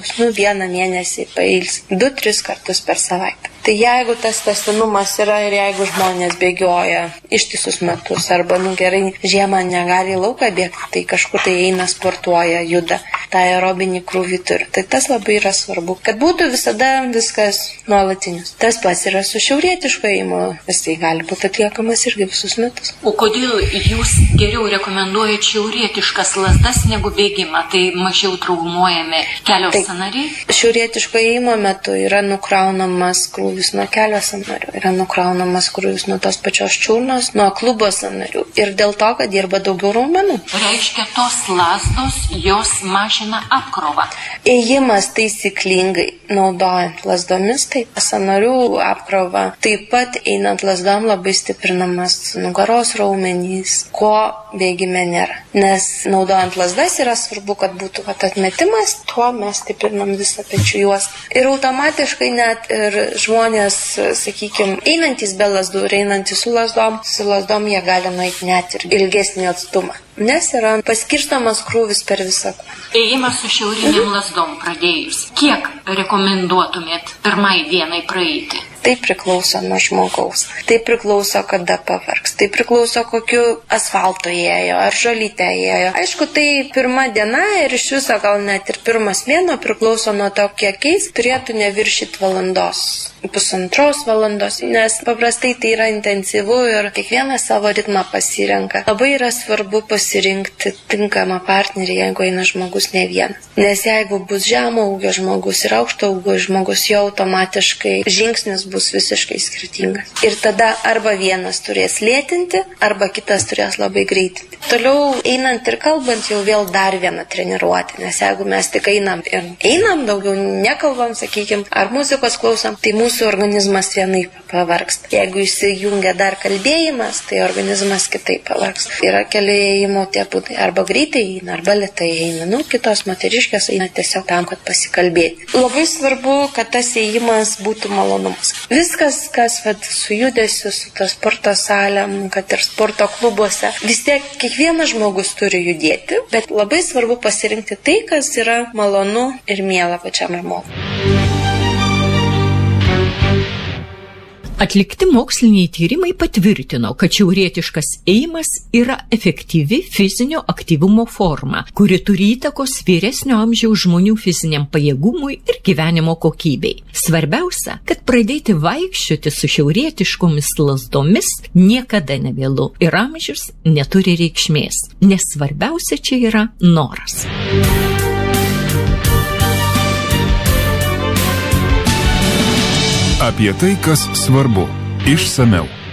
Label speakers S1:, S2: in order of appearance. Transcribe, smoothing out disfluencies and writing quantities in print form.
S1: pertrauks, 1 mėnesį pails, 2-3 kartus per savaitę. Tai jeigu tas tęstinumas yra ir jeigu žmonės bėgioja ištisus metus arba, gerai, žiemą negali į lauką bėgti, tai kažkur tai eina, sportuoja, juda, tą aerobinį krūvį turi. Tai tas labai yra svarbu, kad būtų visada viskas nuolatinis. Tas pats yra su šiaurietišku ėjimu, jisai gali būti atliekamas irgi visus metus.
S2: O kodėl jūs geriau rekomenduojate šiaurietiškas lazdas negu bėgimą? Tai mažiau traumuojami kelio sąnariai?
S1: Šiaurietiško ėjimo metu yra nukraunamas krūvis nuo kelio sąnarių, yra nukraunamas krūvis nuo tos pačios čiurnos, nuo klubo sąnarių ir dėl to, kad dirba daugiau raumenų.
S2: Reiškia, tos lazdos, jos mažina apkrovą.
S1: Ėjimas taisyklingai, naudojant lazdomis, tai sąnarių apkrova. Taip pat einant lazdom labai stiprinamas nugaros raumenys, ko bėgime nėra. Nes naudojant lazdas yra svarbu, kad būtų atmetimas, tuo mes stiprinam visą pečių juostą. Ir automatiškai net ir žmonės, sakykime, einantis be lazdų ir einantis su lazdom jie gali nueiti net ir ilgesnį atstumą. Nes yra paskirstamas krūvis per visą kūną.
S2: Ėjimas su šiauriniam lazdom pradėjus. Kiek rekomenduotumėt pirmai dienai praeiti?
S1: Tai priklauso nuo žmogaus. Tai priklauso, kada pavargs. Tai priklauso, kokiu asfalto ėjo, ar žolyte ėjo. Aišku, tai pirma diena ir iš viso gal net ir pirmas mėnuo priklauso nuo to, kiek eis, turėtų neviršyti valandos. 1,5 valandos, nes paprastai tai yra intensyvu ir kiekvienas savo ritmą pasirenka. Labai yra svarbu pasirinkti tinkamą partnerį, jeigu eina žmogus ne vienas. Nes jeigu bus žemo ūgio žmogus ir aukšto ūgio žmogus, jau automatiškai žingsnis bus visiškai skirtingas. Ir tada arba vienas turės lėtinti, arba kitas turės labai greitinti. Toliau einant ir kalbant jau vėl dar vieną treniruotę, nes jeigu mes tik einam, daugiau nekalbam, sakykime, ar muzikos klausom, tai mūsų organizmas vienaip pavargsta. Jeigu įsijungia dar kalbėjimas, tai organizmas kitaip pavargsta. Yra keli ėjimo tie būdai, arba greitai eina, arba lėtai eina. Kitos moteriškės eina tiesiog tam, kad pasikalbėti. Labai svarbu, kad tas ėjimas būtų malonumas. Viskas, kas su judesiu, su ta sporto salėm, kad ir sporto klubuose, vis tiek kiekvienas žmogus turi judėti, bet labai svarbu pasirinkti tai, kas yra malonu ir miela pačiam žmogui.
S3: Atlikti moksliniai tyrimai patvirtino, kad šiaurietiškas ėjimas yra efektyvi fizinio aktyvumo forma, kuri turi įtakos vyresnio amžiaus žmonių fiziniam pajėgumui ir gyvenimo kokybei. Svarbiausia, kad pradėti vaikščioti su šiaurietiškomis lazdomis niekada nevėlu ir amžius neturi reikšmės, nes svarbiausia čia yra noras.
S4: Apie tai, kas svarbu, išsamiau.